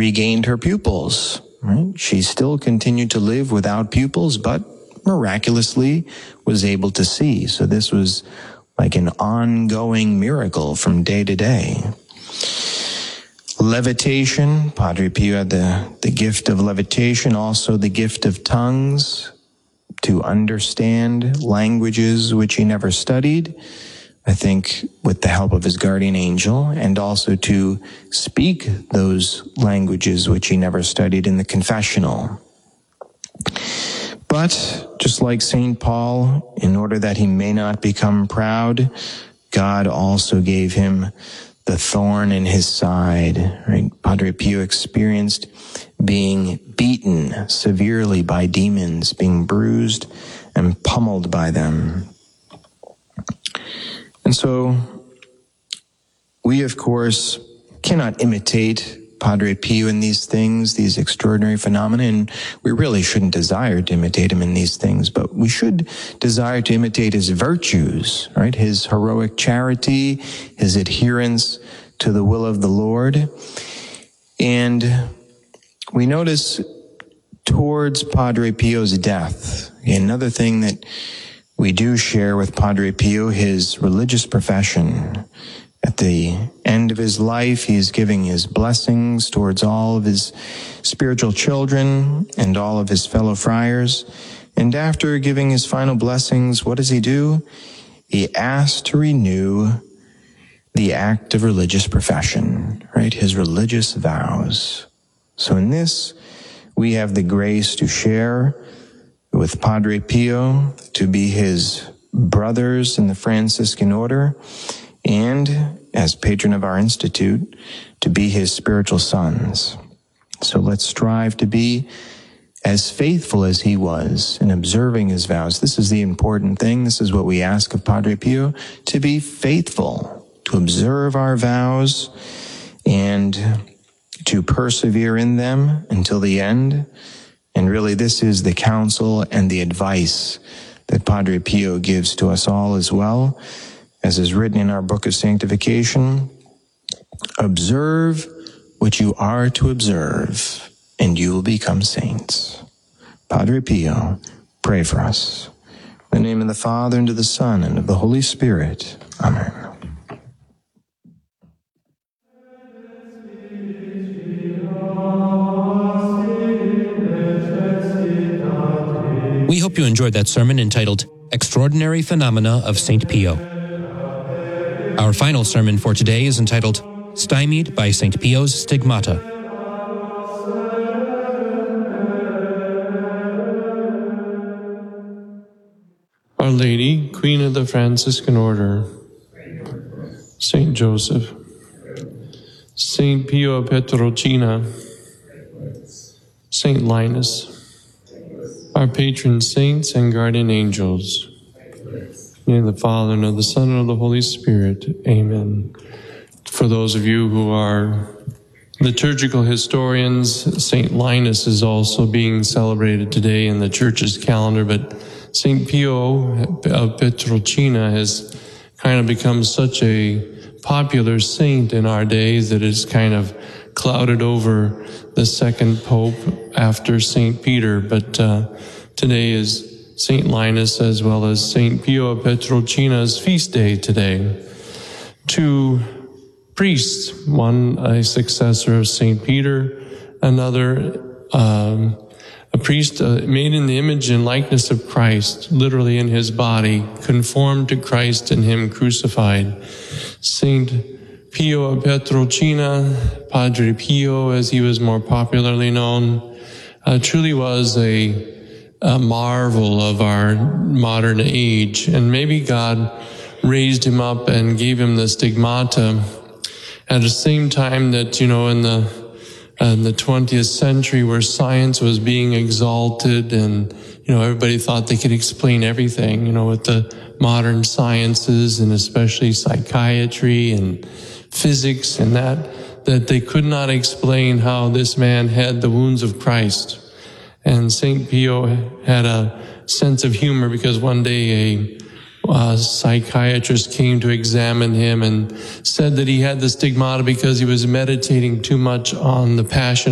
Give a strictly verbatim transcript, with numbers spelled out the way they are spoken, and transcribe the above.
regained her pupils. Right? She still continued to live without pupils, but miraculously was able to see. So this was like an ongoing miracle from day to day. Levitation, Padre Pio had the, the gift of levitation, also the gift of tongues, to understand languages which he never studied, I think with the help of his guardian angel, and also to speak those languages which he never studied in the confessional. But just like Saint Paul, in order that he may not become proud, God also gave him the thorn in his side. Right? Padre Pio experienced being beaten severely by demons, being bruised and pummeled by them. And so we, of course, cannot imitate Padre Pio in these things, these extraordinary phenomena, and we really shouldn't desire to imitate him in these things, but we should desire to imitate his virtues, right? His heroic charity, his adherence to the will of the Lord. And we notice towards Padre Pio's death, another thing that we do share with Padre Pio, his religious profession. At the end of his life, he is giving his blessings towards all of his spiritual children and all of his fellow friars. And after giving his final blessings, what does he do? He asks to renew the act of religious profession, right? His religious vows. So in this, we have the grace to share with Padre Pio, to be his brothers in the Franciscan order, and as patron of our institute, to be his spiritual sons. So let's strive to be as faithful as he was in observing his vows. This is the important thing. This is what we ask of Padre Pio, to be faithful, to observe our vows, and to persevere in them until the end. And really, this is the counsel and the advice that Padre Pio gives to us all as well, as is written in our Book of Sanctification. Observe what you are to observe, and you will become saints. Padre Pio, pray for us. In the name of the Father, and of the Son, and of the Holy Spirit. Amen. We hope you enjoyed that sermon entitled Extraordinary Phenomena of Saint Pio. Our final sermon for today is entitled Stymied by Saint Pio's Stigmata. Our Lady, Queen of the Franciscan Order, Saint Joseph, Saint Pio Pietrelcina, Saint Linus, our patron saints and guardian angels. In the name of the Father, and of the Son, and of the Holy Spirit. Amen. For those of you who are liturgical historians, Saint Linus is also being celebrated today in the Church's calendar, but Saint Pio of Pietrelcina has kind of become such a popular saint in our days that it's kind of clouded over the second pope after Saint Peter, but uh, today is Saint Linus as well as Saint Pio of Pietrelcina's feast day today. Two priests, one a successor of Saint Peter, another um, a priest uh, made in the image and likeness of Christ, literally in his body, conformed to Christ and him crucified. Saint Pio of Pietrelcina, Padre Pio as he was more popularly known, uh, truly was a, a marvel of our modern age. And maybe God raised him up and gave him the stigmata at the same time that, you know, in the in the twentieth century where science was being exalted and, you know, everybody thought they could explain everything, you know, with the modern sciences and especially psychiatry and physics and that, that they could not explain how this man had the wounds of Christ. And Saint Pio had a sense of humor because one day a uh, psychiatrist came to examine him and said that he had the stigmata because he was meditating too much on the Passion